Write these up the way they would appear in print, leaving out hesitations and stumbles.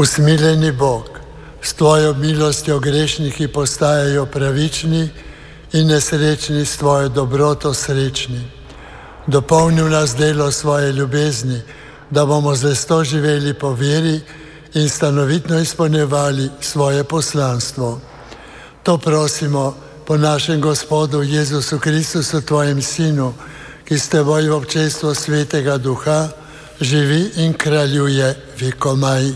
Usmiljeni Bog, s tvojo milostjo grešniki postajajo pravični in nesrečni s tvojo dobroto srečni. Dopolnil nas delo svoje ljubezni, da bomo zvesto živeli po veri in stanovitno izpolnjevali svoje poslanstvo. To prosimo po našem Gospodu Jezusu Kristusu, tvojem Sinu, ki s teboj v občestvu Svetega Duha živi in kraljuje vekomaj.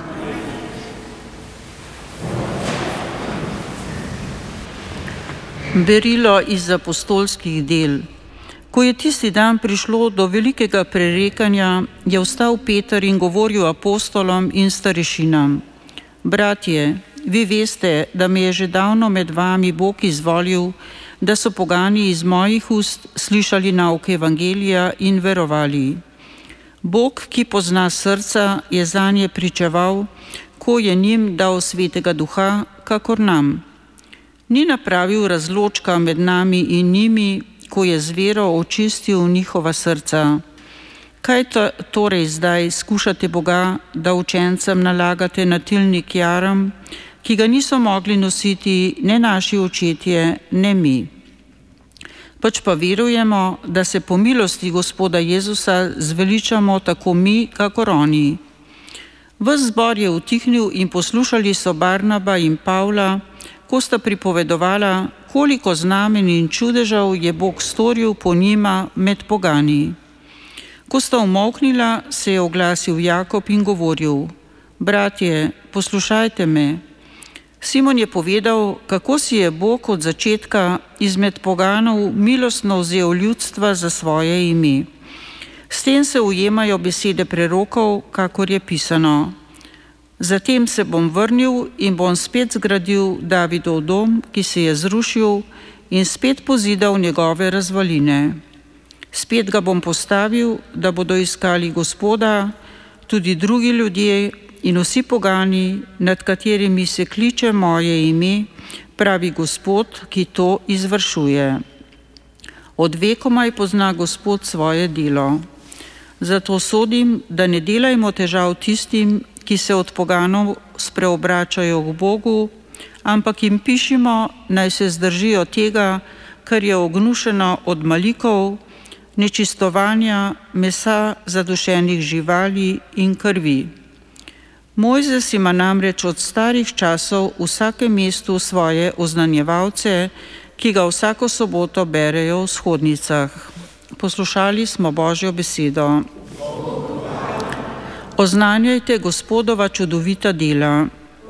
Berilo iz apostolskih del. Ko je tisti dan prišlo do velikega prerekanja, je vstal Peter in govoril apostolom in starešinam: Bratje, vi veste, da me je že davno med vami Bog izvolil, da so pogani iz mojih ust slišali nauk evangelija in verovali. Bog, ki pozna srca, je zanje pričeval, ko je njim dal Svetega Duha, kakor nam. Ni napravil razločka med nami in njimi, ko je z vero očistil njihova srca. Kaj torej zdaj skušate Boga, da učencem nalagate natilnik jaram, ki ga niso mogli nositi ne naši očetje, ne mi? Pač pa verujemo, da se po milosti Gospoda Jezusa zveličamo tako mi, kakor oni. Ves zbor je utihnil in poslušali so Barnaba in Pavla, ko sta pripovedovala, koliko znamen in čudežev je Bog storil po njima med pogani. Ko sta umolknila, se je oglasil Jakob in govoril: Bratje, poslušajte me. Simon je povedal, kako si je Bog od začetka izmed poganov milostno vzel ljudstva za svoje ime. S tem se ujemajo besede prerokov, kakor je pisano: Zatem se bom vrnil in bom spet zgradil Davidov dom, ki se je zrušil, in spet pozidal njegove razvaline. Spet ga bom postavil, da bodo iskali Gospoda, tudi drugi ljudje in vsi pogani, nad katerimi se kliče moje ime, pravi Gospod, ki to izvršuje. Od vekomaj pozna Gospod svoje delo. Zato sodim, da ne delajmo težav tistim, ki se od poganov spreobračajo k Bogu, ampak jim pišimo, naj se zdržijo tega, kar je ognušeno od malikov, nečistovanja, mesa zadušenih živali in krvi. Mojzes ima namreč od starih časov v vsakem mestu svoje oznanjevalce, ki ga vsako soboto berejo v shodnicah. Poslušali smo Božjo besedo. Oznanjajte Gospodova čudovita dela.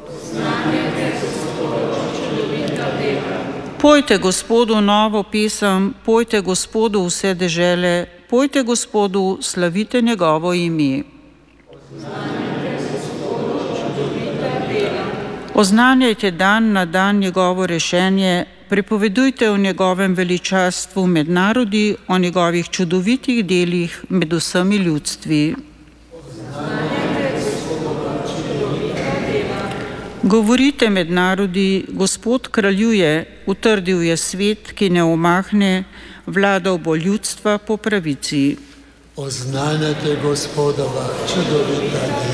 Pojte Gospodu novo pesem, pojte Gospodu vse dežele, pojte Gospodu, slavite njegovo ime. Oznanjajte dan na dan njegovo rešenje, prepovedujte o njegovem veličastvu med narodi, o njegovih čudovitih delih med vsemi ljudstvi. Govorite med narodi, Gospod kraljuje, utrdil je svet, ki ne omahne, vladal bo ljudstva po pravici. Oznanjajte Gospodova čudovita dela.